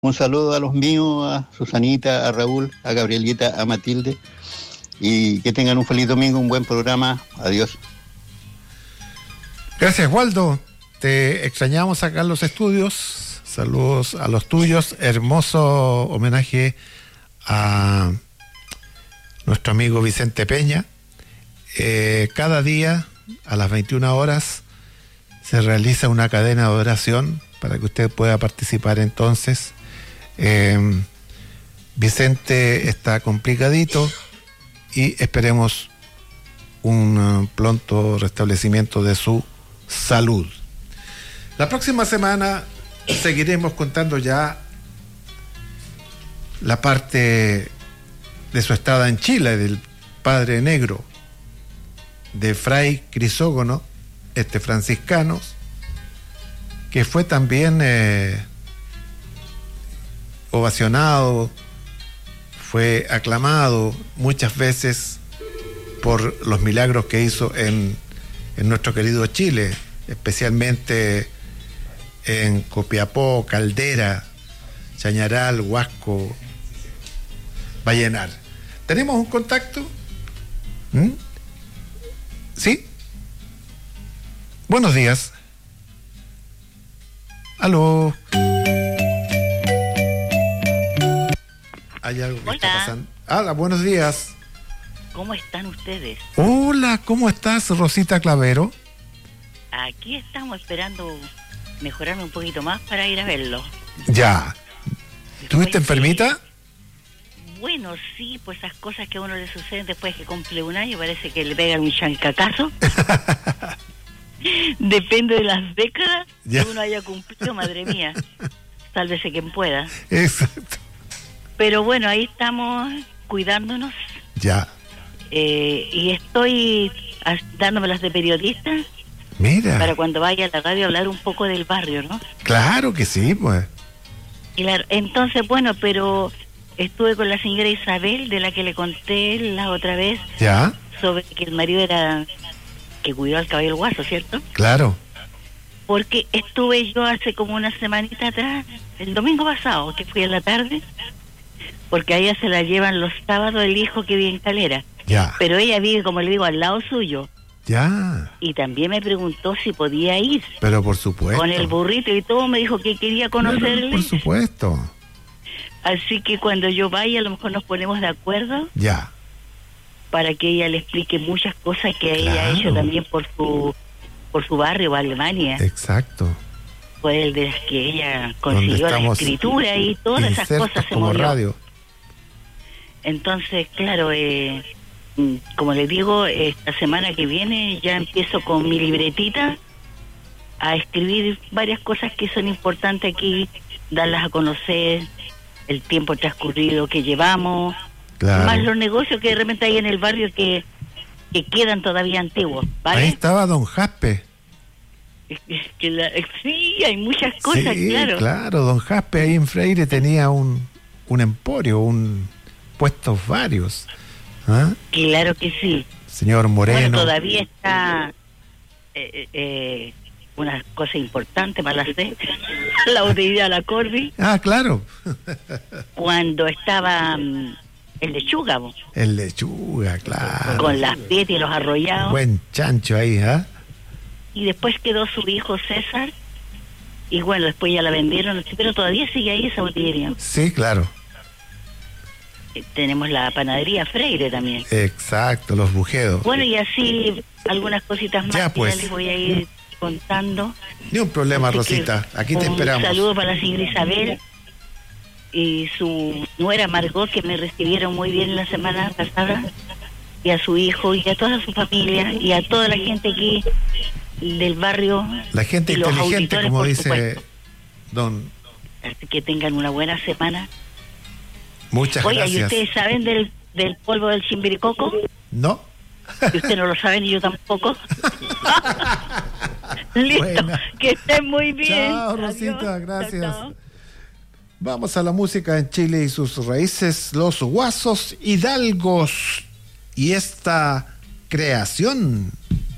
Un saludo a los míos, a Susanita, a Raúl, a Gabrielita, a Matilde, y que tengan un feliz domingo, un buen programa. Adiós. Gracias, Waldo. Te extrañamos acá en los estudios. Saludos a los tuyos. Hermoso homenaje a nuestro amigo Vicente Peña. Cada día a las 21 horas se realiza una cadena de oración para que usted pueda participar. Entonces, Vicente está complicadito y esperemos un pronto restablecimiento de su salud. La próxima semana seguiremos contando ya la parte de su estada en Chile, del Padre Negro, de Fray Crisógono, franciscano, que fue también ovacionado, fue aclamado muchas veces por los milagros que hizo en nuestro querido Chile, especialmente en Copiapó, Caldera, Chañaral, Huasco, Vallenar. ¿Tenemos un contacto? ¿Sí? Buenos días. ¿Aló? ¿Hay algo que está pasando? Hola, buenos días. ¿Cómo están ustedes? Hola, ¿cómo estás, Rosita Clavero? Aquí estamos esperando mejorarme un poquito más para ir a verlo. Ya. ¿Estuviste enfermita? Bueno, sí, pues esas cosas que a uno le suceden después que cumple un año, parece que le pegan un chancacazo. Depende de las décadas que uno haya cumplido, madre mía. Sálvese quien pueda. Exacto. Pero bueno, ahí estamos cuidándonos. Ya. Y estoy dándome las de periodista. Mira. Para cuando vaya a la radio hablar un poco del barrio, ¿no? Claro que sí, pues. Claro, entonces, bueno, pero estuve con la señora Isabel, de la que le conté la otra vez. Ya. Sobre que el marido era que cuidó al caballo del Guaso, ¿cierto? Claro. Porque estuve yo hace como una semanita atrás, el domingo pasado, que fui a la tarde, porque a ella se la llevan los sábados el hijo que vive en Calera. Ya. Pero ella vive, como le digo, al lado suyo. Ya. Y también me preguntó si podía ir. Pero por supuesto. Con el burrito y todo, me dijo que quería conocerle. Por supuesto. Así que cuando yo vaya, a lo mejor nos ponemos de acuerdo. Ya. Para que ella le explique muchas cosas que ella ha hecho también por su barrio, Alemania. Exacto. Fue el de las que ella consiguió la escritura y todas esas cosas se movió. Radio. Entonces, claro, como les digo, esta semana que viene ya empiezo con mi libretita a escribir varias cosas que son importantes aquí, darlas a conocer, el tiempo transcurrido que llevamos, claro. Más los negocios que de repente hay en el barrio que quedan todavía antiguos, ¿vale? Ahí estaba Don Jaspe. Sí, hay muchas cosas, sí, claro, Don Jaspe ahí en Freire tenía un emporio, puestos varios. ¿Ah? Claro que sí. Señor Moreno. Bueno, todavía está una cosa importante para hacer, la botella de la Corby. Ah, claro. Cuando estaba el lechuga. El lechuga, claro. Con las pietas y los arrollados. Buen chancho ahí, ¿ah? Y después quedó su hijo César. Y bueno, después ya la vendieron, pero todavía sigue ahí esa botillería. Sí, claro. Tenemos la panadería Freire también. Exacto, los bujedos. Bueno, y así algunas cositas más ya, que pues. ya les voy a ir contando. Ni un problema, así Rosita, aquí te esperamos. Un saludo para la señora Isabel y su nuera Margot, que me recibieron muy bien la semana pasada, y a su hijo y a toda su familia y a toda la gente aquí del barrio. La gente inteligente, como dice don. Así que tengan una buena semana. Muchas gracias. Oye, ¿y ustedes saben del polvo del chimbiricoco? No. Y usted no lo sabe ni yo tampoco. Listo, buena. Que estén muy bien. Chao, Rosita, adiós. Gracias. Chao. Vamos a la música en Chile y sus raíces, los Guasos Hidalgos y esta creación